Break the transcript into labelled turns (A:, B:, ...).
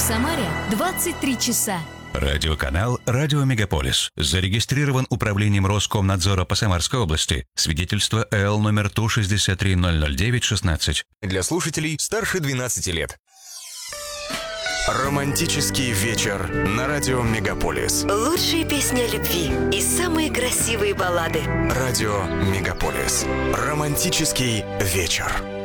A: Самаре 23 часа.
B: Радиоканал «Радио Мегаполис». Зарегистрирован Управлением Роскомнадзора по Самарской области. Свидетельство ЭЛ номер Ту-63-009-16.
C: Для слушателей старше 12 лет. Романтический вечер на радио Мегаполис.
D: Лучшие песни о любви и самые красивые баллады.
C: Радио Мегаполис. Романтический вечер.